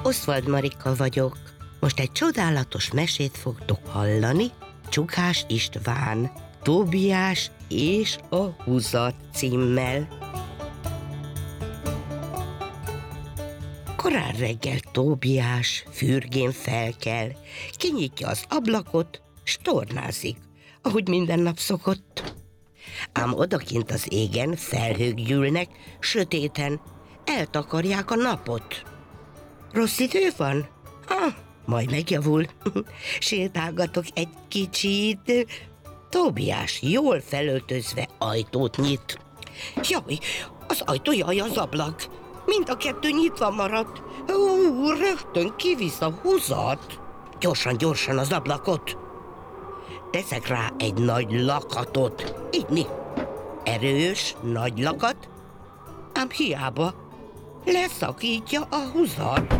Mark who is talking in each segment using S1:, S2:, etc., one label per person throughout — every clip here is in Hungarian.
S1: Oswald Marika vagyok. Most egy csodálatos mesét fogtok hallani, Csukás István, Tóbiás és a Húzat címmel. Korán reggel Tóbiás fürgén felkel, kinyitja az ablakot, s tornázik, ahogy minden nap szokott. Ám odakint az égen felhők gyűlnek, sötéten, eltakarják a napot. Rossz idő van? Majd megjavul. Sétálgatok egy kicsit. Tóbiás jól felöltözve ajtót nyit. Jaj, az ajtó, jaj, az ablak. Mind a kettő nyitva maradt. Rögtön kivisz a Húzat. Gyorsan az ablakot. Teszek rá egy nagy lakatot. Így. Erős, nagy lakat. Ám hiába. Leszakítja a Húzat.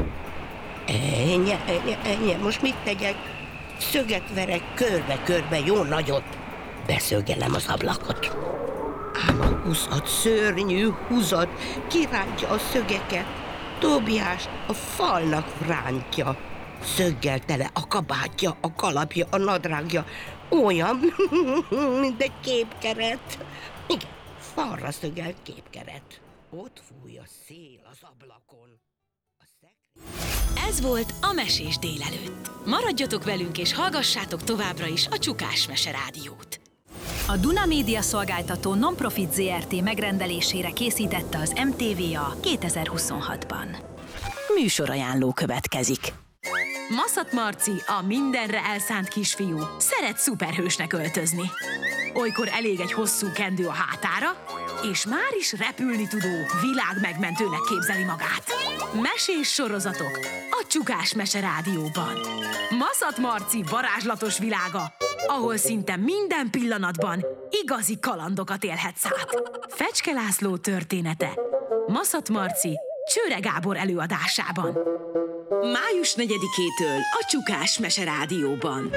S1: Ennyi, most mit tegyek? Szöget verek körbe-körbe, jó nagyot. Beszögelem az ablakot. Ám a Húzat, szörnyű Húzat, kirántja a szögeket. Tóbiás a falnak rántja. Szöggel tele a kabátja, a kalapja, a nadrágja. Olyan, mint egy képkeret. Igen, falra szögelt képkeret. Ott fúj a szél az ablakon.
S2: Ez volt a Mesés délelőtt. Maradjatok velünk és hallgassátok továbbra is a Csukás Mese Rádiót.
S3: A Duna Média Szolgáltató Nonprofit Zrt. Megrendelésére készítette az MTVA 2026-ban.
S2: Műsorajánló következik. Maszat Marci, a mindenre elszánt kisfiú, szeret szuperhősnek öltözni. Olykor elég egy hosszú kendő a hátára, és már is repülni tudó, világmegmentőnek képzeli magát. Mesés sorozatok a Csukás Mese Rádióban. Maszat Marci varázslatos világa, ahol szinte minden pillanatban igazi kalandokat élhetsz át. Fecske László története Maszat Marci Csőre Gábor előadásában. Május 4-től a Csukás Mese Rádióban.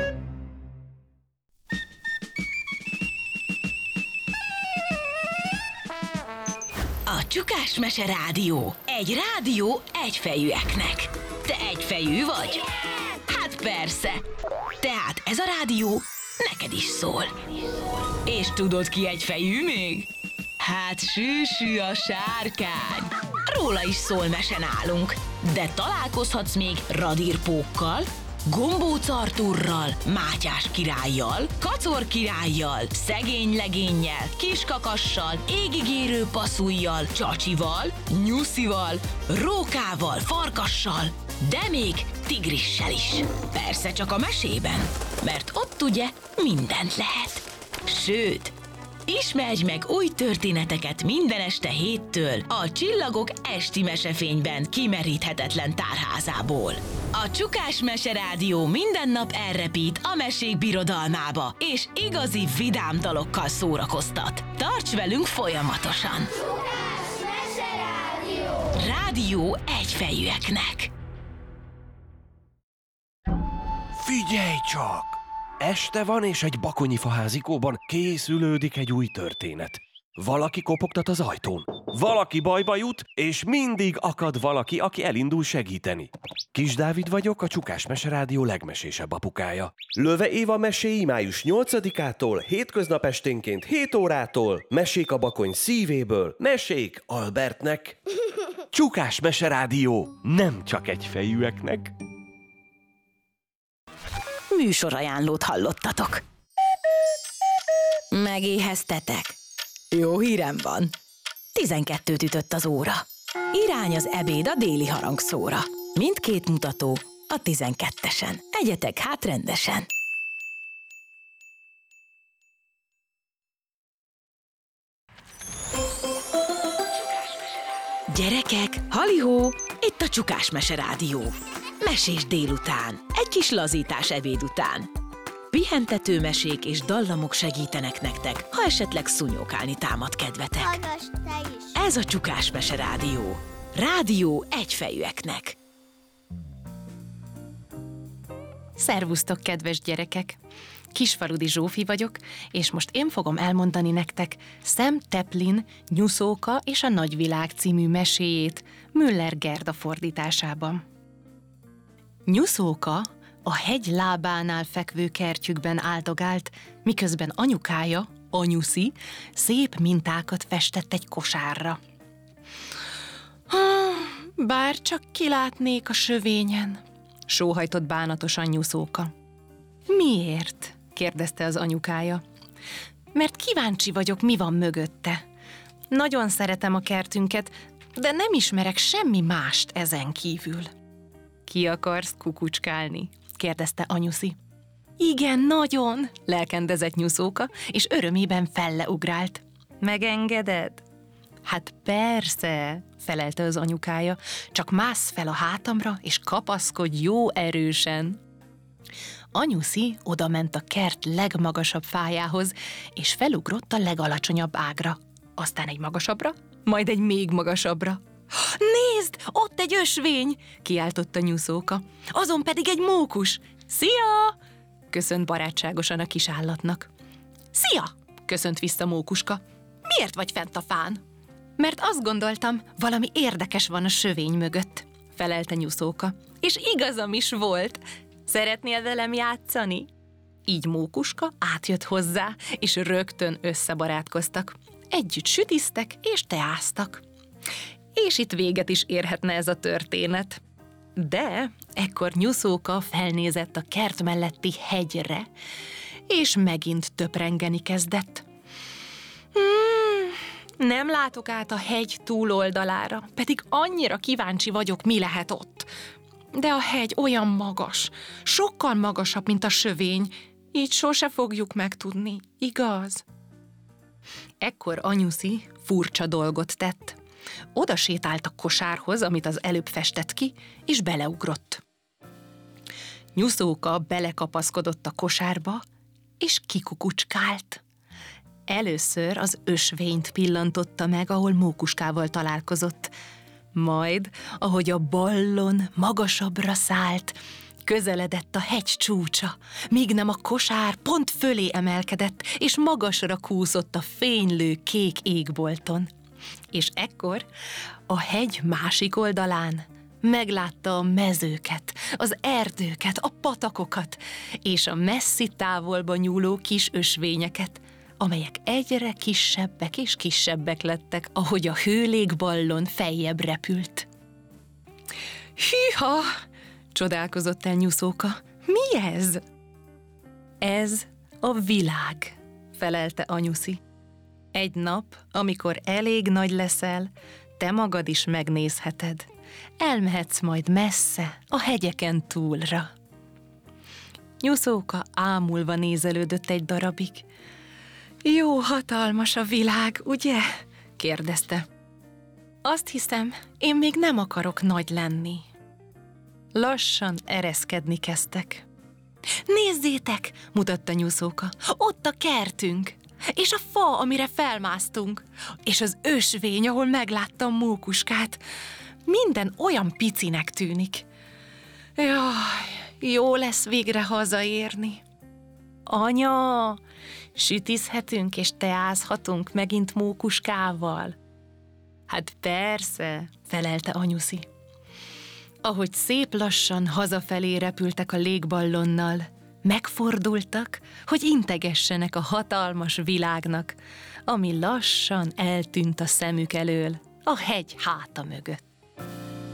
S2: A Csukás Mese Rádió. Egy rádió egyfejűeknek. Te egyfejű vagy? Hát persze. Tehát ez a rádió neked is szól. És tudod ki egyfejű még? Hát Sűsű a sárkány. Róla is szól mese nálunk. De találkozhatsz még Radírpókkal, Gombóc Artúrral, Mátyás királlyal, Kacor királlyal, Szegény legénnyel, Kiskakassal, Égigérő passzujjal, Csacsival, Nyuszival, Rókával, Farkassal, de még Tigrissel is. Persze csak a mesében, mert ott ugye mindent lehet. Sőt, ismerj meg új történeteket minden este 7-től a Csillagok esti mesefényben kimeríthetetlen tárházából. A Csukás Mese Rádió minden nap elrepít a mesék birodalmába, és igazi vidám dalokkal szórakoztat. Tarts velünk folyamatosan!
S4: Csukás Mese Rádió!
S2: Rádió egyfejűeknek!
S5: Figyelj csak! Este van, és egy bakonyi faházikóban készülődik egy új történet. Valaki kopogtat az ajtón, valaki bajba jut, és mindig akad valaki, aki elindul segíteni. Kis Dávid vagyok, a Csukás Mese Rádió legmesésebb apukája. Löve Éva meséi május 8-ától, hétköznap esténként 7 órától, mesék a bakony szívéből, mesék Albertnek. Csukás Mese Rádió, nem csak egyfejűeknek.
S2: Műsorajánlót hallottatok. Megéheztetek? Jó hírem van. 12-t ütött az óra. Irány az ebéd a déli harangszóra. Mindkét mutató a 12-esen. Egyetek hát rendesen. Gyerekek, halihó, itt a Csukás Mese Rádió. Mesés délután, egy kis lazítás ebéd után. Pihentető mesék és dallamok segítenek nektek, ha esetleg szúnyókálni támad kedvetek.
S4: Hallgass te is!
S2: Ez a Csukás Mese Rádió. Rádió egyfejűeknek.
S6: Szervusztok, kedves gyerekek! Kisfaludi Zsófi vagyok, és most én fogom elmondani nektek Sam Taplin Nyuszóka és a Nagyvilág című meséjét Müller Gerda fordításában. Nyuszóka a hegy lábánál fekvő kertjükben áldogált, miközben anyukája, Anyuszi, szép mintákat festett egy kosárra. Bár csak kilátnék a sövényen, sóhajtott bánatosan Nyuszóka. Miért? kérdezte az anyukája. Mert kíváncsi vagyok, mi van mögötte. Nagyon szeretem a kertünket, de nem ismerek semmi mást ezen kívül. Ki akarsz kukucskálni? kérdezte Anyuszi. Igen, nagyon, lelkendezett Nyuszóka, és örömében felleugrált. Megengeded? Hát persze, felelte az anyukája, csak mászz fel a hátamra, és kapaszkodj jó erősen. Anyuszi odament a kert legmagasabb fájához, és felugrott a legalacsonyabb ágra, aztán egy magasabbra, majd egy még magasabbra. Nézd, ott egy ösvény! Kiáltotta Nyuszóka. Azon pedig egy mókus. Szia! Köszönt barátságosan a kis állatnak. Szia! Köszönt vissza Mókuska. Miért vagy fent a fán? Mert azt gondoltam, valami érdekes van a sövény mögött, felelte Nyuszóka. És igazam is volt. Szeretnél velem játszani? Így Mókuska átjött hozzá, és rögtön összebarátkoztak. Együtt sütiztek és teáztak. És itt véget is érhetne ez a történet. De ekkor Nyuszóka felnézett a kert melletti hegyre, és megint töprengeni kezdett. Nem látok át a hegy túloldalára, pedig annyira kíváncsi vagyok, mi lehet ott. De a hegy olyan magas, sokkal magasabb, mint a sövény, így sose fogjuk megtudni, igaz? Ekkor Anyuszi furcsa dolgot tett. Oda sétált a kosárhoz, amit az előbb festett ki, és beleugrott. Nyuszóka belekapaszkodott a kosárba, és kikukucskált. Először az ösvényt pillantotta meg, ahol Mókuskával találkozott. Majd, ahogy a ballon magasabbra szállt, közeledett a hegy csúcsa, míg nem a kosár pont fölé emelkedett, és magasra kúszott a fénylő kék égbolton. És ekkor a hegy másik oldalán meglátta a mezőket, az erdőket, a patakokat, és a messzi távolba nyúló kis ösvényeket, amelyek egyre kisebbek és kisebbek lettek, ahogy a hőlégballon feljebb repült. Hűha! Csodálkozott el Nyuszóka. Mi ez? Ez a világ, felelte Anyuszi. Egy nap, amikor elég nagy leszel, te magad is megnézheted. Elmehetsz majd messze, a hegyeken túlra. Nyuszóka ámulva nézelődött egy darabig. Jó hatalmas a világ, ugye? kérdezte. Azt hiszem, én még nem akarok nagy lenni. Lassan ereszkedni kezdtek. Nézzétek, mutatta Nyuszóka, ott a kertünk, és a fa, amire felmásztunk, és az ösvény, ahol megláttam Mókuskát. Minden olyan picinek tűnik. Jaj, jó lesz végre hazaérni. Anya, sütizhetünk és teázhatunk megint Mókuskával? Hát persze, felelte Anyuszi. Ahogy szép lassan hazafelé repültek a légballonnal, megfordultak, hogy integessenek a hatalmas világnak, ami lassan eltűnt a szemük elől, a hegy háta mögött.